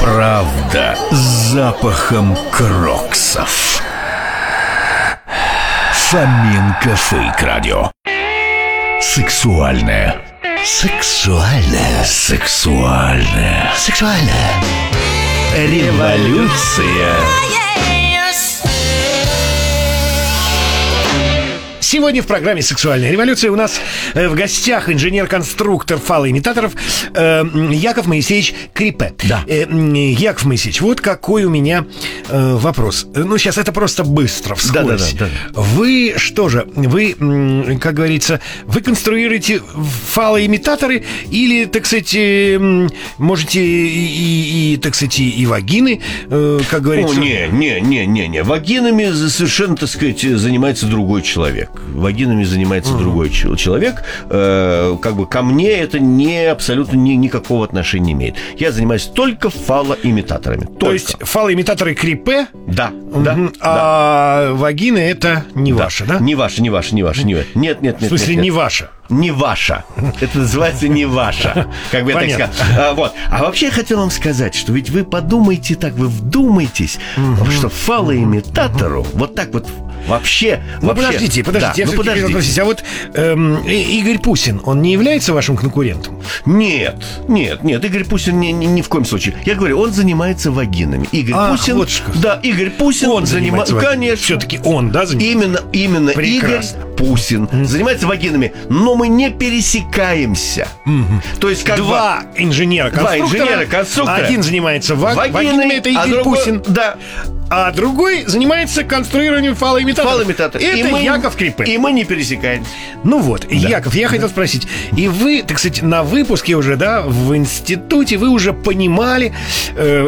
Правда с запахом кроксов. Фоминка Фейк Радио. Сексуальная. Сексуальная. Сексуальная. Сексуальная. Революция. Сегодня в программе «Сексуальная революция» у нас в гостях инженер-конструктор фалоимитаторов Яков Моисеевич Крипе. Да. Яков Моисеевич, вот какой у меня вопрос. Ну, сейчас это просто быстро, вскользь. Да. Вы что же, вы, как говорится, вы конструируете фалоимитаторы или, так сказать, можете так сказать, и вагины, как говорится? Не. Вагинами совершенно, так сказать, занимается другой человек. Вагинами занимается другой человек. Как бы ко мне это абсолютно никакого отношения не имеет. Я занимаюсь только фалоимитаторами. То есть фалоимитаторы Крипе? Да. А вагины это не ваши, да? Не ваши. Нет. В смысле, не ваша? Не ваша. Это называется не ваша. Как бы я так сказал. Вот. А вообще я хотел вам сказать, что ведь вы подумайте так, вы вдумайтесь, что фалоимитатору вот так вот вообще... Подождите, я все-таки спросить. А вот Игорь Пусин, он не является вашим конкурентом? Нет, Игорь Пусин ни в коем случае. Я говорю, он занимается вагинами. Игорь Пусин... Вот что. Да, Игорь Пусин... Он занимается вагинами. Конечно. Все-таки он, да, занимается? Именно Прекрасно. Игорь Пусин занимается вагинами, но мы не пересекаемся. То есть как Два инженера-конструктора. Один занимается вагинами, это Игорь Пусин. Да. А другой занимается конструированием фалоимитаторов. Это Яков Крипе. И мы не пересекаемся. Ну вот, да. Яков, я хотел спросить. И вы, так сказать, на выпуске уже, да, в институте вы уже понимали,